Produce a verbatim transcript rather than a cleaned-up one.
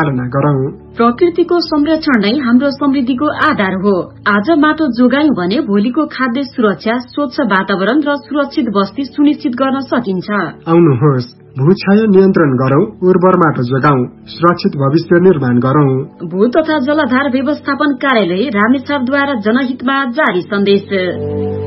पालना गरौं। प्रकृतिको संरक्षण नै हाम्रो समृद्धिको आधार हो। आज माटो जोगायौं भने भोलिको खाद्य सुरक्षा, स्वच्छ वातावरण र सुरक्षित बस्ती सुनिश्चित गर्न सकिन्छ। आउनुहोस् भूक्षय नियन्त्रण गरौं, उर्वर माटो जोगाउँ, सुरक्षित भविष्य निर्माण गरौं। भू तथा जलाधार व्यवस्थापन कार्यालय रामेछापद्वारा जनहितमा जारी सन्देश।